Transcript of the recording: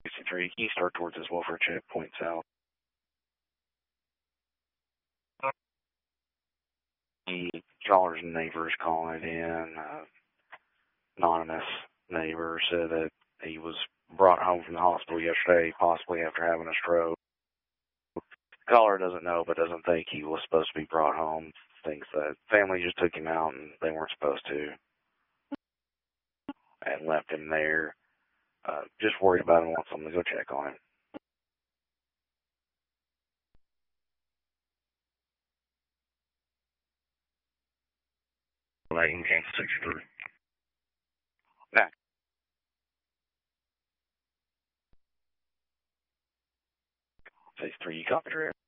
63, can you start towards this welfare checkpoint south? The caller's neighbors calling in, anonymous neighbor said that he was brought home from the hospital yesterday, possibly after having a stroke. The caller doesn't know, but doesn't think he was supposed to be brought home. Thinks that family just took him out and they weren't supposed to, and left him there. Just worried about him, want someone to go check on him. Lighting Kansas 63. Nah. 63, you copy, Drew?